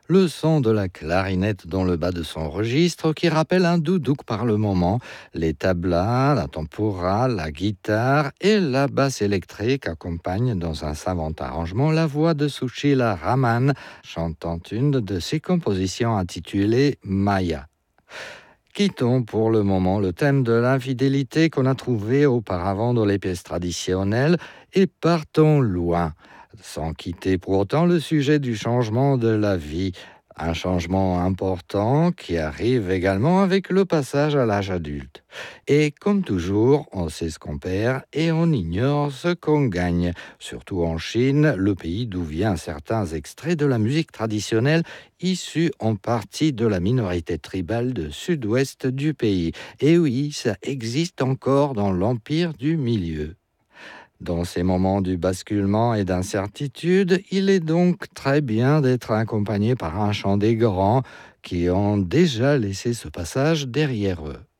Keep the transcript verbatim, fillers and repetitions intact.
Le son de la clarinette dans le bas de son registre qui rappelle un doudouk par le moment, les tablas, la tempura, la guitare et la basse électrique accompagnent dans un savant arrangement la voix de Sushila Raman chantant une de ses compositions intitulée Maya. Quittons pour le moment le thème de l'infidélité qu'on a trouvé auparavant dans les pièces traditionnelles et partons loin, sans quitter pour autant le sujet du changement de la vie. Un changement important qui arrive également avec le passage à l'âge adulte. Et comme toujours, on sait ce qu'on perd et on ignore ce qu'on gagne. Surtout en Chine, le pays d'où viennent certains extraits de la musique traditionnelle issus en partie de la minorité tribale de sud-ouest du pays. Et oui, ça existe encore dans l'Empire du Milieu. Dans ces moments du basculement et d'incertitude, il est donc très bien d'être accompagné par un chant des grands qui ont déjà laissé ce passage derrière eux.